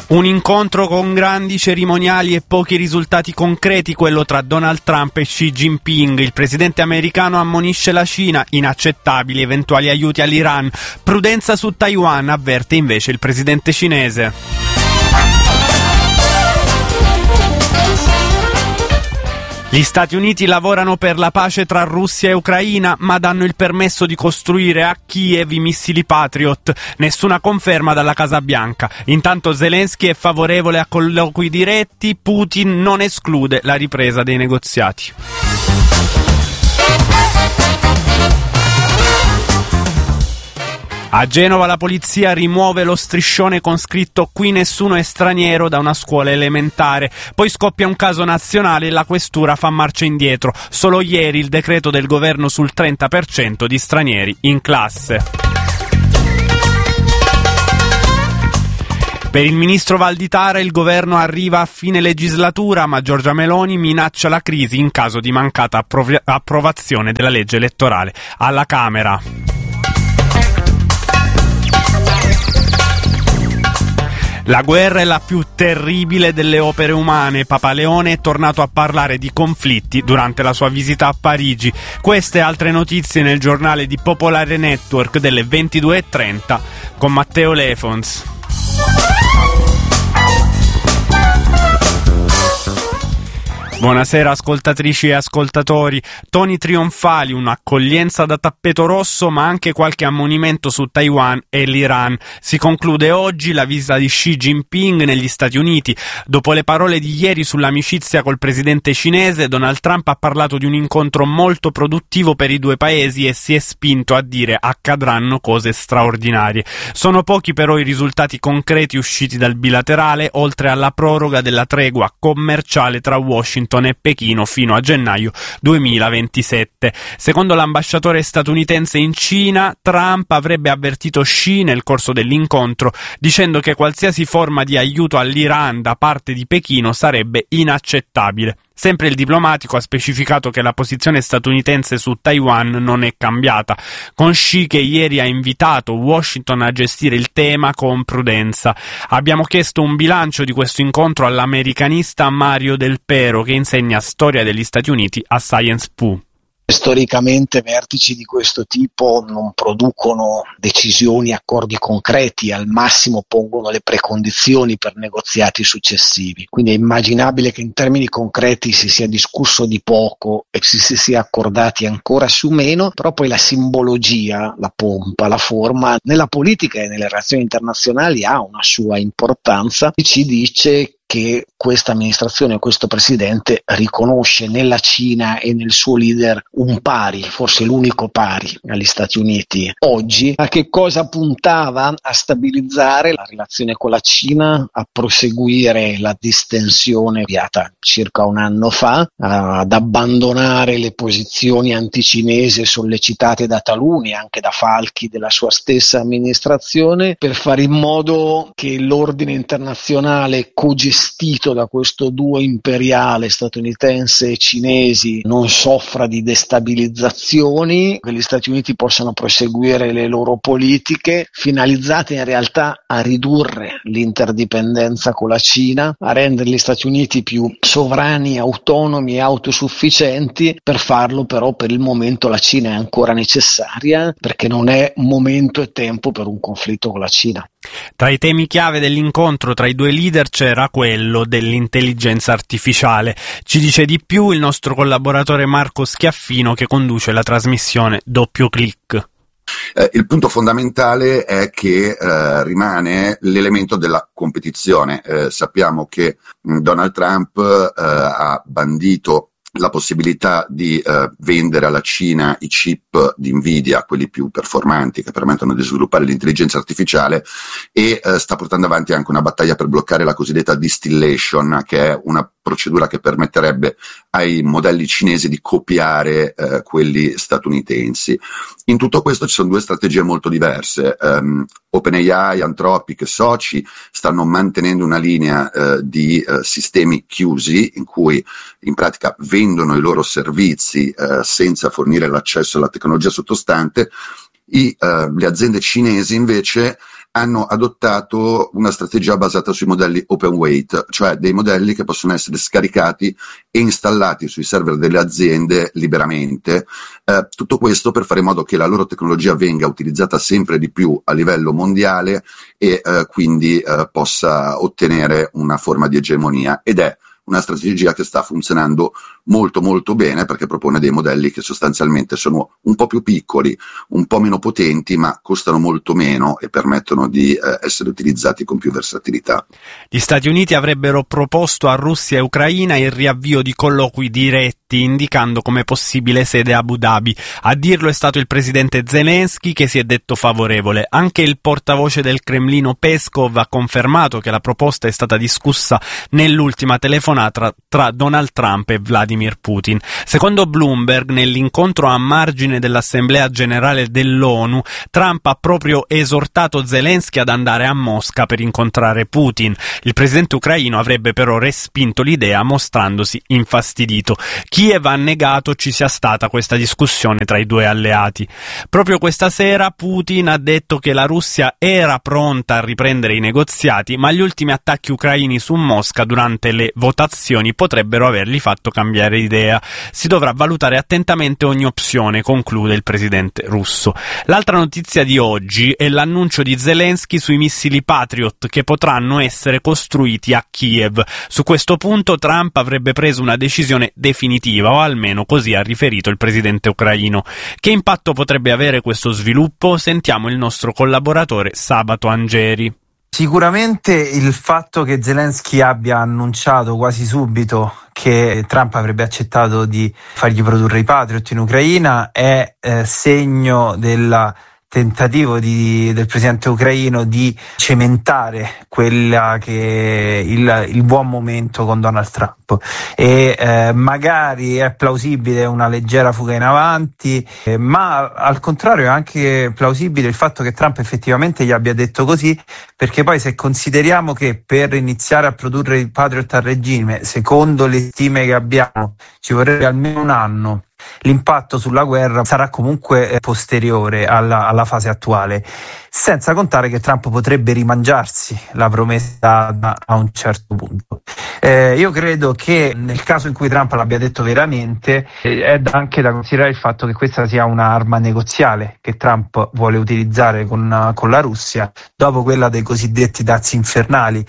Un incontro con grandi cerimoniali e pochi risultati concreti, quello tra Donald Trump e Xi Jinping. Il presidente americano ammonisce la Cina, inaccettabili eventuali aiuti all'Iran. Prudenza su Taiwan, avverte invece il presidente cinese. Gli Stati Uniti lavorano per la pace tra Russia e Ucraina, ma danno il permesso di costruire a Kiev i missili Patriot. Nessuna conferma dalla Casa Bianca. Intanto Zelensky è favorevole a colloqui diretti, Putin non esclude la ripresa dei negoziati. A Genova la polizia rimuove lo striscione con scritto "Qui nessuno è straniero" da una scuola elementare. Poi scoppia un caso nazionale e la questura fa marcia indietro. Solo ieri il decreto del governo sul 30% di stranieri in classe. Per il ministro Valditara il governo arriva a fine legislatura, ma Giorgia Meloni minaccia la crisi in caso di mancata approvazione della legge elettorale alla Camera. La guerra è la più terribile delle opere umane. Papa Leone è tornato a parlare di conflitti durante la sua visita a Parigi. Queste e altre notizie nel giornale di Popolare Network delle 22:30 con Matteo Lefons. Buonasera ascoltatrici e ascoltatori. Toni trionfali, un'accoglienza da tappeto rosso, ma anche qualche ammonimento su Taiwan e l'Iran. Si conclude oggi la visita di Xi Jinping negli Stati Uniti. Dopo le parole di ieri sull'amicizia col presidente cinese, Donald Trump ha parlato di un incontro molto produttivo per i due paesi e si è spinto a dire accadranno cose straordinarie. Sono pochi però i risultati concreti usciti dal bilaterale, oltre alla proroga della tregua commerciale tra Washington e Pechino fino a gennaio 2027. Secondo l'ambasciatore statunitense in Cina, Trump avrebbe avvertito Xi nel corso dell'incontro, dicendo che qualsiasi forma di aiuto all'Iran da parte di Pechino sarebbe inaccettabile. Sempre il diplomatico ha specificato che la posizione statunitense su Taiwan non è cambiata, con Xi che ieri ha invitato Washington a gestire il tema con prudenza. Abbiamo chiesto un bilancio di questo incontro all'americanista Mario Del Pero, che insegna storia degli Stati Uniti a Sciences Po. Storicamente vertici di questo tipo non producono decisioni, accordi concreti, al massimo pongono le precondizioni per negoziati successivi. Quindi è immaginabile che in termini concreti si sia discusso di poco e si sia accordati ancora su meno, però poi la simbologia, la pompa, la forma nella politica e nelle relazioni internazionali ha una sua importanza e ci dice che questa amministrazione, questo presidente riconosce nella Cina e nel suo leader un pari, forse l'unico pari agli Stati Uniti. Oggi a che cosa puntava? A stabilizzare la relazione con la Cina, a proseguire la distensione avviata circa un anno fa, ad abbandonare le posizioni anticinesi sollecitate da taluni, anche da falchi della sua stessa amministrazione, per fare in modo che l'ordine internazionale cogestito da questo duo imperiale statunitense e cinesi non soffra di destabilizzazioni, che gli Stati Uniti possano proseguire le loro politiche finalizzate in realtà a ridurre l'interdipendenza con la Cina, a rendere gli Stati Uniti più sovrani, autonomi e autosufficienti. Per farlo però per il momento la Cina è ancora necessaria, perché non è momento e tempo per un conflitto con la Cina. Tra i temi chiave dell'incontro tra i due leader c'era quello dell'intelligenza artificiale. Ci dice di più il nostro collaboratore Marco Schiaffino, che conduce la trasmissione Doppio Clic. Il punto fondamentale è che rimane l'elemento della competizione. Sappiamo che Donald Trump ha bandito la possibilità di vendere alla Cina i chip di Nvidia, quelli più performanti che permettono di sviluppare l'intelligenza artificiale, e sta portando avanti anche una battaglia per bloccare la cosiddetta distillation, che è una procedura che permetterebbe ai modelli cinesi di copiare quelli statunitensi. In tutto questo ci sono due strategie molto diverse. OpenAI, Anthropic e Soci stanno mantenendo una linea di sistemi chiusi, in cui in pratica vendono i loro servizi senza fornire l'accesso alla tecnologia sottostante. Le aziende cinesi invece hanno adottato una strategia basata sui modelli open weight, cioè dei modelli che possono essere scaricati e installati sui server delle aziende liberamente. Tutto questo per fare in modo che la loro tecnologia venga utilizzata sempre di più a livello mondiale e quindi possa ottenere una forma di egemonia, ed è una strategia che sta funzionando molto molto bene, perché propone dei modelli che sostanzialmente sono un po' più piccoli, un po' meno potenti, ma costano molto meno e permettono di essere utilizzati con più versatilità. Gli Stati Uniti avrebbero proposto a Russia e Ucraina il riavvio di colloqui diretti, indicando come possibile sede Abu Dhabi. A dirlo è stato il presidente Zelensky, che si è detto favorevole. Anche il portavoce del Cremlino Peskov ha confermato che la proposta è stata discussa nell'ultima telefonata tra Donald Trump e Vladimir Putin. Secondo Bloomberg, nell'incontro a margine dell'Assemblea Generale dell'ONU, Trump ha proprio esortato Zelensky ad andare a Mosca per incontrare Putin. Il presidente ucraino avrebbe però respinto l'idea, mostrandosi infastidito. Kiev ha negato ci sia stata questa discussione tra i due alleati. Proprio questa sera Putin ha detto che la Russia era pronta a riprendere i negoziati, ma gli ultimi attacchi ucraini su Mosca durante le votazioni potrebbero avergli fatto cambiare idea. Si dovrà valutare attentamente ogni opzione, conclude il presidente russo. L'altra notizia di oggi è l'annuncio di Zelensky sui missili Patriot che potranno essere costruiti a Kiev. Su questo punto Trump avrebbe preso una decisione definitiva, o almeno così ha riferito il presidente ucraino. Che impatto potrebbe avere questo sviluppo? Sentiamo il nostro collaboratore Sabato Angeri. Sicuramente il fatto che Zelensky abbia annunciato quasi subito che Trump avrebbe accettato di fargli produrre i Patriot in Ucraina è segno del tentativo del presidente ucraino di cementare quella che il buon momento con Donald Trump, e magari è plausibile una leggera fuga in avanti, ma al contrario è anche plausibile il fatto che Trump effettivamente gli abbia detto così, perché poi se consideriamo che per iniziare a produrre i Patriot a regime, secondo le stime che abbiamo, ci vorrebbe almeno un anno, l'impatto sulla guerra sarà comunque posteriore alla fase attuale, senza contare che Trump potrebbe rimangiarsi la promessa a un certo punto. Io credo che nel caso in cui Trump l'abbia detto veramente, è anche da considerare il fatto che questa sia un'arma negoziale che Trump vuole utilizzare con la Russia, dopo quella dei cosiddetti dazi infernali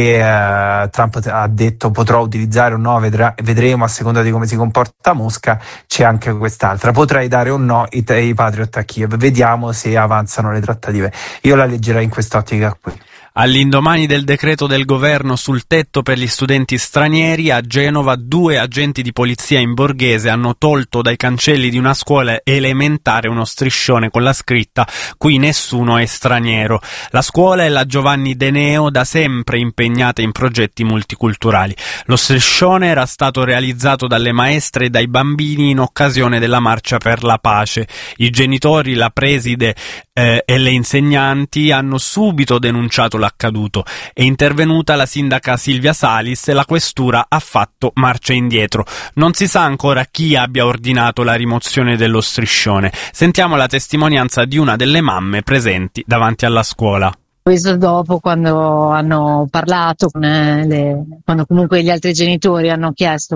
che Trump ha detto potrò utilizzare o no, vedremo a seconda di come si comporta Mosca. C'è anche quest'altra, potrai dare o no i Patriot a Kiev, vediamo se avanzano le trattative. Io la leggerei in quest'ottica qui. All'indomani del decreto del governo sul tetto per gli studenti stranieri, a Genova 2 agenti di polizia in borghese hanno tolto dai cancelli di una scuola elementare uno striscione con la scritta «Qui nessuno è straniero». La scuola è la Giovanni De Neo, da sempre impegnata in progetti multiculturali. Lo striscione era stato realizzato dalle maestre e dai bambini in occasione della Marcia per la Pace. I genitori, la preside e le insegnanti hanno subito denunciato l'accaduto. È intervenuta la sindaca Silvia Salis e la questura ha fatto marcia indietro. Non si sa ancora chi abbia ordinato la rimozione dello striscione. Sentiamo la testimonianza di una delle mamme presenti davanti alla scuola. Questo dopo, quando hanno parlato quando comunque gli altri genitori hanno chiesto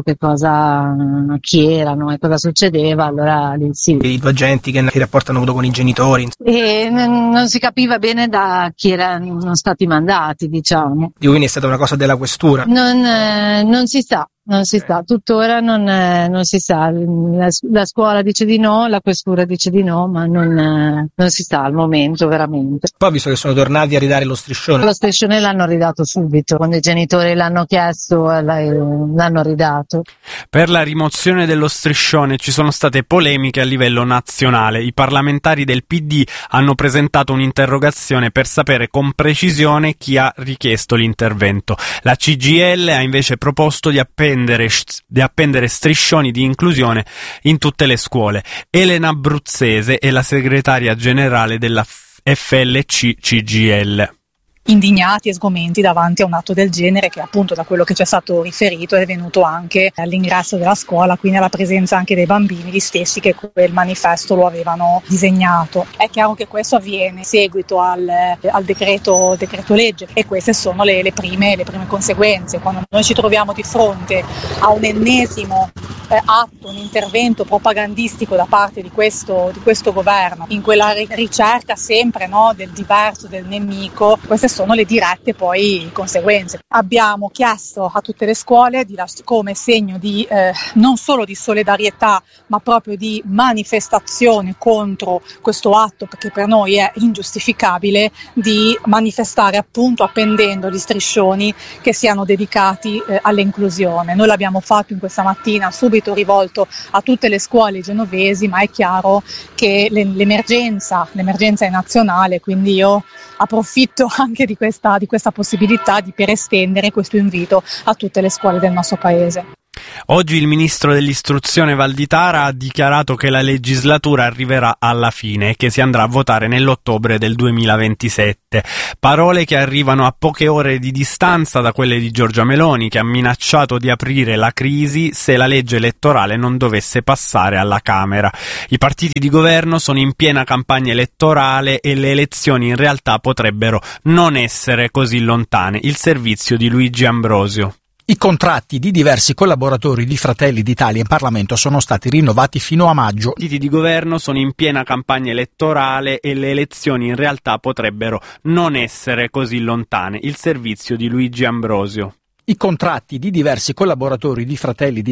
chi erano e cosa succedeva, allora sì. I due agenti che rapporto hanno avuto con i genitori. E non si capiva bene da chi erano stati mandati, diciamo. Quindi è stata una cosa della questura? Non si sa. Non si sa, tuttora non si sa, la scuola dice di no, la questura dice di no, ma non si sa al momento veramente. Poi visto che sono tornati a ridare lo striscione l'hanno ridato subito, quando i genitori l'hanno chiesto l'hanno ridato. Per la rimozione dello striscione ci sono state polemiche a livello nazionale. I parlamentari del PD hanno presentato un'interrogazione per sapere con precisione chi ha richiesto l'intervento. La CGIL ha invece proposto di appendere striscioni di inclusione in tutte le scuole. Elena Bruzzese è la segretaria generale della FLC CGIL. indignati e sgomenti davanti a un atto del genere che, appunto, da quello che ci è stato riferito, è venuto anche all'ingresso della scuola, quindi alla presenza anche dei bambini, gli stessi che quel manifesto lo avevano disegnato. È chiaro che questo avviene in seguito al decreto legge, e queste sono le prime conseguenze. Quando noi ci troviamo di fronte a un ennesimo atto, un intervento propagandistico da parte di questo governo, in quella ricerca sempre, no, del diverso, del nemico, queste sono le dirette poi conseguenze. Abbiamo chiesto a tutte le scuole come segno di non solo di solidarietà, ma proprio di manifestazione contro questo atto, perché per noi è ingiustificabile, di manifestare appunto appendendo gli striscioni che siano dedicati all'inclusione. Noi l'abbiamo fatto in questa mattina, subito rivolto a tutte le scuole genovesi, ma è chiaro che l'emergenza è nazionale, quindi io approfitto anche di questa possibilità per estendere questo invito a tutte le scuole del nostro paese. Oggi il ministro dell'istruzione Valditara ha dichiarato che la legislatura arriverà alla fine e che si andrà a votare nell'ottobre del 2027. Parole che arrivano a poche ore di distanza da quelle di Giorgia Meloni, che ha minacciato di aprire la crisi se la legge elettorale non dovesse passare alla Camera. I partiti di governo sono in piena campagna elettorale e le elezioni in realtà potrebbero non essere così lontane. Il servizio di Luigi Ambrosio. I contratti di diversi collaboratori di Fratelli d'Italia in Parlamento sono stati rinnovati fino a maggio. I partiti di governo sono in piena campagna elettorale e le elezioni in realtà potrebbero non essere così lontane. Il servizio di Luigi Ambrosio. I contratti di diversi collaboratori di Fratelli d'Italia